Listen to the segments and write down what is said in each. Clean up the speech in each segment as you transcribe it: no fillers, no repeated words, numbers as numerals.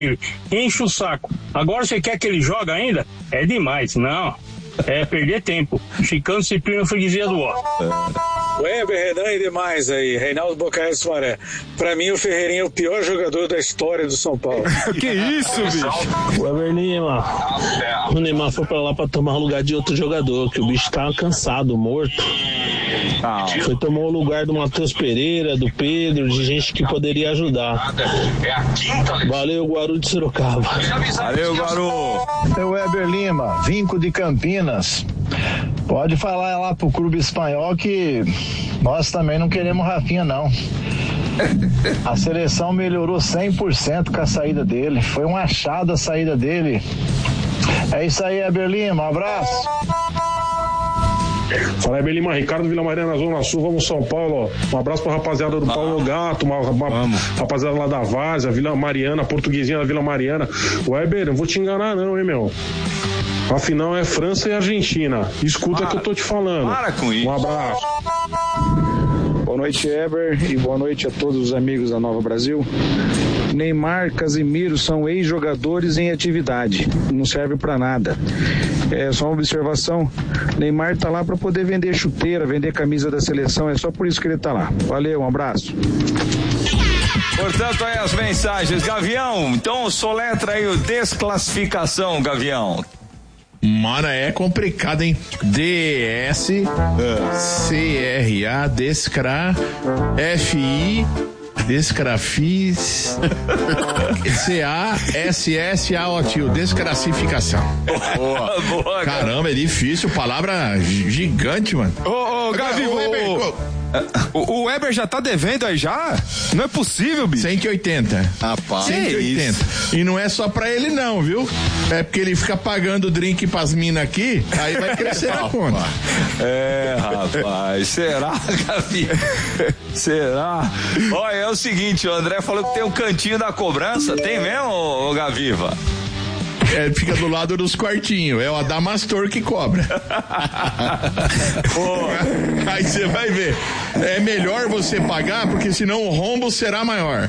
enche o saco. Agora você quer que ele jogue ainda? É demais, não. É perder tempo. Chicano, disciplina, freguesia do ó. Weber, Renan e demais aí. Reinaldo Bocaio Sumaré. Pra mim, o Ferreirinha é o pior jogador da história do São Paulo. Que isso, bicho? Weber Lima. O Neymar foi pra lá pra tomar o lugar de outro jogador, que o bicho tava cansado, morto. Foi tomar o lugar do Matheus Pereira, do Pedro, de gente que poderia ajudar. Valeu, Guaru de Sorocaba. Valeu, Guaru. É o Weber Lima, Vinco de Campinas. Pode falar lá pro clube espanhol que nós também não queremos Rafinha, não. A seleção melhorou 100% com a saída dele. Foi um achado a saída dele. É isso aí, Weber Lima. Um abraço. Fala aí, Belima, Ricardo Vila Mariana, Zona Sul, vamos São Paulo, ó. Um abraço pra rapaziada do Paulo Gato, uma rapaziada lá da Várzea, Vila Mariana, portuguesinha da Vila Mariana. Weber, não vou te enganar não, hein, meu. Afinal é França e Argentina. Escuta o que eu tô te falando. Para com isso. Um abraço. Boa noite, Eber, e boa noite a todos os amigos da Nova Brasil. Neymar, Casimiro são ex-jogadores em atividade, não serve pra nada. É só uma observação, Neymar tá lá pra poder vender chuteira, vender camisa da seleção, é só por isso que ele tá lá. Valeu, um abraço. Portanto, aí as mensagens. Gavião, então soletra aí o desclassificação, Gavião. Mano, é complicado, hein? D-S-C-R-A, Descra, F-I, Descrafis, C-A-S-S-A-O, tio, desclassificação. Boa, caramba, é difícil, palavra gigante, mano. Ô, Gavi, o Weber já tá devendo aí já? Não é possível, bicho. 180. Rapaz, 180. E não é só pra ele não, viu? É porque ele fica pagando drink pras minas aqui, aí vai crescer a conta. É, rapaz, será, Gavi? Será? Olha, é o seguinte, o André falou que tem um cantinho da cobrança, tem mesmo, ô Gaviva? É, fica do lado dos quartinhos. É o Adamastor que cobra. Aí você vai ver. É melhor você pagar, porque senão o rombo será maior.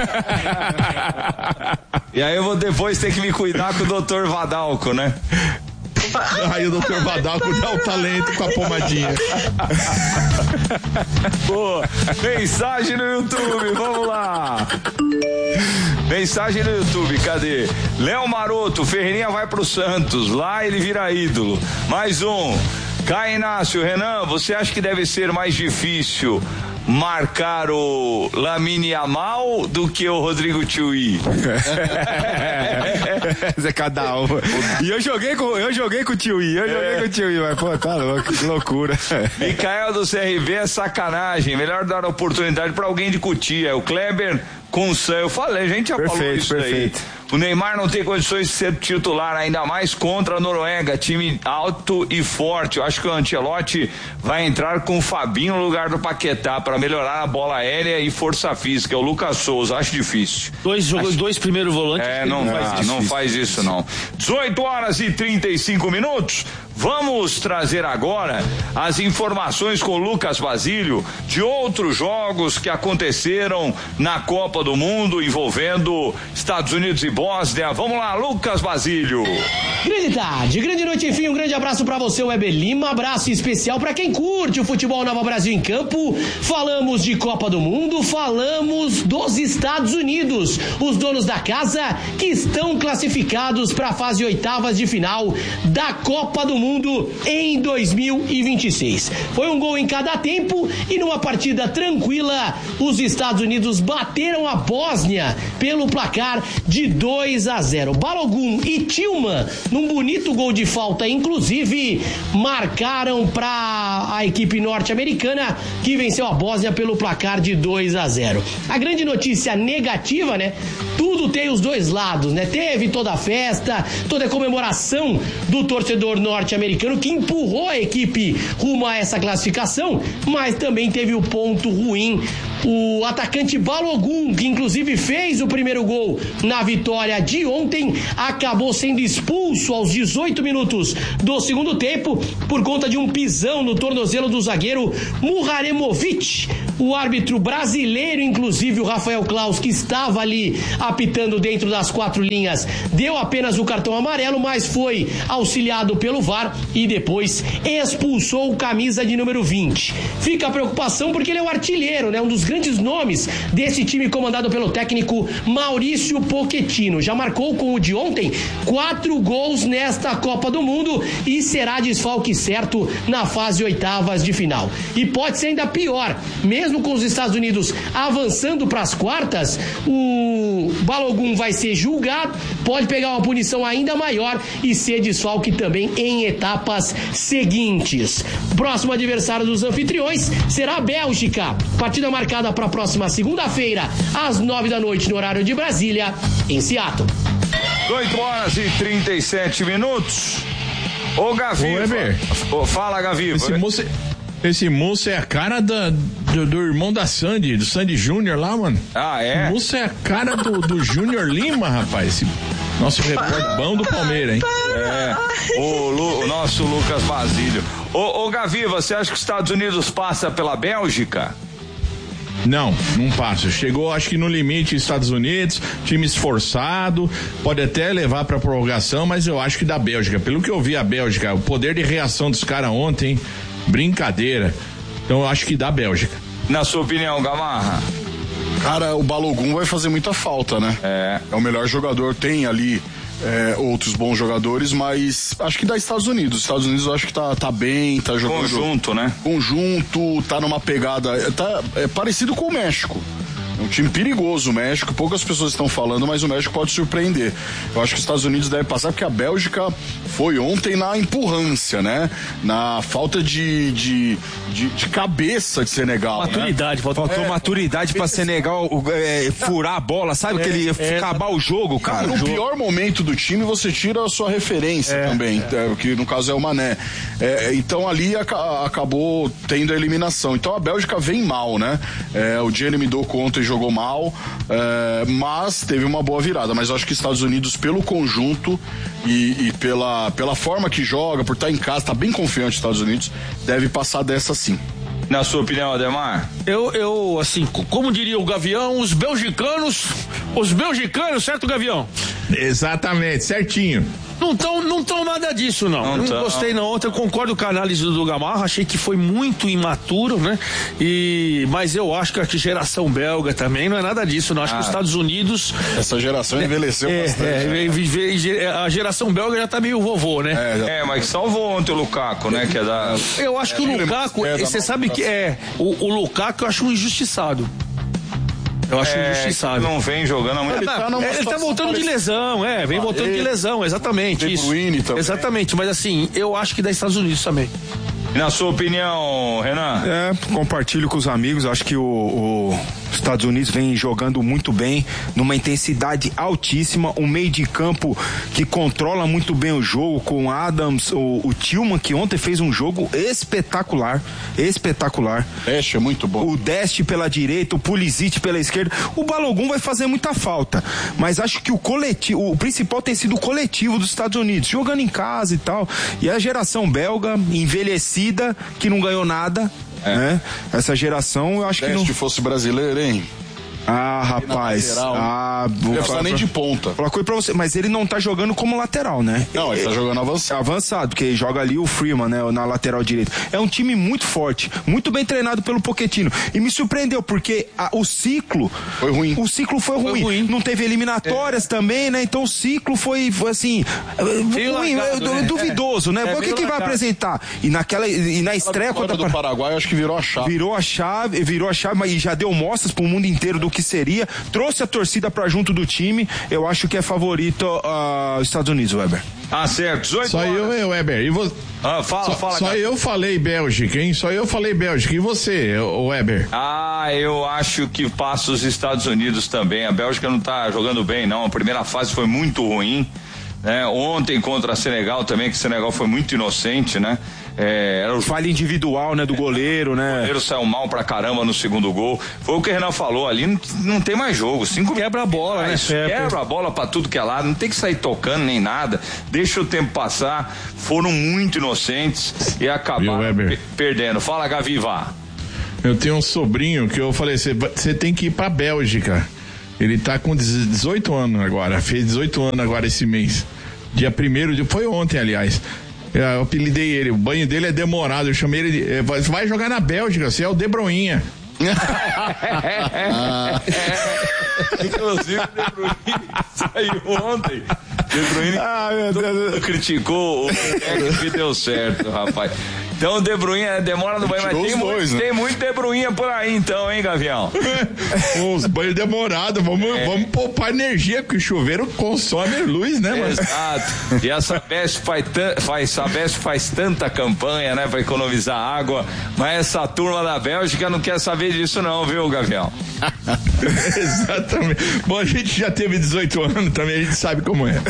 E aí eu vou depois ter que me cuidar com o Dr. Vadalco, né? Aí o Dr. Vadalco dá o talento com a pomadinha. Boa. Mensagem no YouTube, vamos lá. Mensagem no YouTube, cadê? Léo Maroto, Ferreirinha vai pro Santos, lá ele vira ídolo. Mais um. Caio Inácio, Renan, você acha que deve ser mais difícil marcar o Lamine Yamal do que o Rodrigo Tchui? É cada um. E eu joguei com o Tchui, mas pô, tá louco, que loucura. Micael do CRB é sacanagem, melhor dar oportunidade pra alguém de Cotia. O Kleber com o Sam, eu falei, a gente já falou isso aí. O Neymar não tem condições de ser titular, ainda mais contra a Noruega, time alto e forte. Eu acho que o Ancelotti vai entrar com o Fabinho no lugar do Paquetá para melhorar a bola aérea e força física. O Lucas Souza, acho difícil. Dois primeiros volantes. Não faz isso não. 18h35. Vamos trazer agora as informações com o Lucas Basílio de outros jogos que aconteceram na Copa do Mundo envolvendo Estados Unidos e Bósnia. Vamos lá, Lucas Basílio. Grande tarde, grande noite, enfim, um grande abraço pra você, Weber Lima, abraço especial pra quem curte o futebol Nova Brasil em campo. Falamos de Copa do Mundo, falamos dos Estados Unidos, os donos da casa que estão classificados pra fase oitavas de final da Copa do Mundo em 2026. Foi um gol em cada tempo e numa partida tranquila, os Estados Unidos bateram a Bósnia pelo placar de 2-0. Balogun e Tillman, num bonito gol de falta, inclusive, marcaram para a equipe norte-americana que venceu a Bósnia pelo placar de 2-0. A grande notícia negativa, né? Tudo tem os dois lados, né? Teve toda a festa, toda a comemoração do torcedor norte-americano que empurrou a equipe rumo a essa classificação, mas também teve o ponto ruim O atacante Balogun, que inclusive fez o primeiro gol na vitória de ontem, acabou sendo expulso aos 18 minutos do segundo tempo por conta de um pisão no tornozelo do zagueiro Muharemovic. O árbitro brasileiro, inclusive o Rafael Claus, que estava ali apitando dentro das 4 linhas, deu apenas o cartão amarelo, mas foi auxiliado pelo VAR e depois expulsou o camisa de número 20. Fica a preocupação porque ele é o artilheiro, né? Um dos grandes nomes desse time comandado pelo técnico Maurício Pochettino. Já marcou com o de ontem 4 gols nesta Copa do Mundo e será desfalque certo na fase oitavas de final. E pode ser ainda pior, mesmo com os Estados Unidos avançando para as quartas, o Balogun vai ser julgado, pode pegar uma punição ainda maior e ser desfalque também em etapas seguintes. Próximo adversário dos anfitriões será a Bélgica. Partida marcada para a próxima segunda-feira, às 9 da noite, no horário de Brasília, em Seattle. 8h37. Ô, Gaviva. Fala, Gaviva. Esse moço é a cara do irmão da Sandy, do Sandy Júnior lá, mano. Ah, é? O moço é a cara do Júnior Lima, rapaz. Esse nosso repórter bom do Palmeiras, hein? É, o nosso Lucas Basílio. Ô, Gaviva, você acha que os Estados Unidos passa pela Bélgica? Não passa. Chegou, acho que no limite Estados Unidos, time esforçado, pode até levar pra prorrogação, mas eu acho que da Bélgica. Pelo que eu vi a Bélgica, o poder de reação dos caras ontem, brincadeira. Então eu acho que da Bélgica. Na sua opinião, Gamarra? Cara, o Balogun vai fazer muita falta, né? É o melhor jogador, tem ali outros bons jogadores, mas acho que dá Estados Unidos. Estados Unidos eu acho que tá bem, tá jogando. Conjunto, né? Conjunto, tá numa pegada. É parecido com o México. É um time perigoso o México, poucas pessoas estão falando, mas o México pode surpreender. Eu acho que os Estados Unidos devem passar, porque a Bélgica foi ontem na empurrância, né? Na falta de cabeça de Senegal. Maturidade, né? faltou maturidade pra Senegal furar a bola, sabe? Que ele ia acabar o jogo, cara. No pior momento do time, você tira a sua referência também, que no caso é o Mané. Então ali acabou tendo a eliminação. Então a Bélgica vem mal, né? O Jeremy Doku ontem jogou mal, mas teve uma boa virada. Mas eu acho que Estados Unidos, pelo conjunto e pela forma que joga, por estar em casa, tá bem confiante nos Estados Unidos, deve passar dessa sim. Na sua opinião, Ademar? Eu assim, como diria o Gavião, os belgicanos, certo, Gavião? Exatamente, certinho. Não tão nada disso, não. Eu não gostei, não. Ontem eu concordo com a análise do Gamarra, achei que foi muito imaturo, né? Mas eu acho que a geração belga também não é nada disso, não. Acho que os Estados Unidos... Essa geração envelheceu bastante. A geração belga já tá meio vovô, né? Mas salvou ontem o Lukaku, né? Que é da... Eu acho que o Lukaku, você sabe que o Lukaku eu acho um injustiçado. Eu acho injustiçado. Não vem jogando há muito tempo. Ele tá voltando de lesão, vem voltando de lesão, exatamente. Isso. Exatamente, mas assim, eu acho que dá Estados Unidos também. E na sua opinião, Renan? Compartilho com os amigos, acho que o Estados Unidos vem jogando muito bem, numa intensidade altíssima, um meio de campo que controla muito bem o jogo, com o Adams, o Tillman, que ontem fez um jogo espetacular. Deste é muito bom. O Deste pela direita, o Pulisic pela esquerda. O Balogun vai fazer muita falta, mas acho que o principal tem sido o coletivo dos Estados Unidos, jogando em casa e tal, e a geração belga, envelhecida, que não ganhou nada, né? Essa geração, eu acho que não... Se fosse brasileiro, hein? Rapaz. Não precisa nem de ponta. Falar coisa pra você, mas ele não tá jogando como lateral, né? Não, ele tá jogando avançado. Avançado, porque joga ali o Freeman, né? Na lateral direita. É um time muito forte, muito bem treinado pelo Pochettino. E me surpreendeu, porque o ciclo foi ruim. O ciclo foi ruim. Não teve eliminatórias também, né? Então o ciclo foi assim, ruim, duvidoso, né? O que vai apresentar? E na estreia contra do Paraguai, acho que virou a chave. Virou a chave, mas já deu mostras pro mundo inteiro do que seria, trouxe a torcida pra junto do time. Eu acho que é favorito os Estados Unidos, Weber. Certo, 18 Só horas. eu, Weber. E você? Fala. Só eu falei Bélgica, hein? Só eu falei Bélgica. E você, Weber? Eu acho que passa os Estados Unidos também. A Bélgica não tá jogando bem, não. A primeira fase foi muito ruim. né? Ontem contra a Senegal também, que o Senegal foi muito inocente, né? Era o falha individual, né, do goleiro, né? O goleiro saiu mal pra caramba no segundo gol. Foi o que o Renan falou ali, não tem mais jogo. Quebra a bola, né? Quebra a bola pra tudo que é lado, não tem que sair tocando nem nada. Deixa o tempo passar. Foram muito inocentes e acabaram perdendo. Fala, Gaviva. Eu tenho um sobrinho que eu falei, você tem que ir pra Bélgica. Ele tá com 18 anos agora, fez 18 anos agora esse mês. Dia 1º, foi ontem, aliás. Eu apelidei ele, o banho dele é demorado, eu chamei ele de, vai jogar na Bélgica, você é o De Bruyne. Inclusive o De Bruyne saiu ontem. De Bruyne criticou o que deu certo, rapaz. Então o De Bruyne demora no banho, mas tem muito De Bruyne por aí então, hein, Gavião? Os banhos demorados, vamos poupar energia, porque o chuveiro consome luz, né, mano? Exato. E a Sabesp faz tanta campanha, né, pra economizar água, mas essa turma da Bélgica não quer saber disso não, viu, Gavião? Exatamente. Bom, a gente já teve 18 anos também, a gente sabe como é.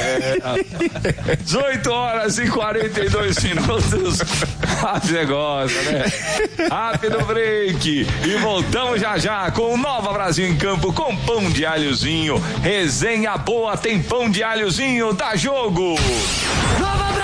18 horas e 42 minutos. Você gosta, né? Rápido break. E voltamos já com o Nova Brasil em Campo com pão de alhozinho. Resenha boa, tem pão de alhozinho, dá jogo. Nova